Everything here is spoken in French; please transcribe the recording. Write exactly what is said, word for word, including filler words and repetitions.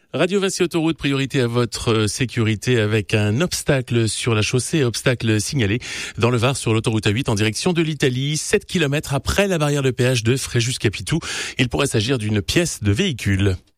Radio Vinci Autoroute, priorité à votre sécurité avec un obstacle sur la chaussée, obstacle signalé dans le Var sur l'autoroute A huit en direction de l'Italie, sept kilomètres après la barrière de péage de Fréjus-Capitou. Il pourrait s'agir d'une pièce de véhicule.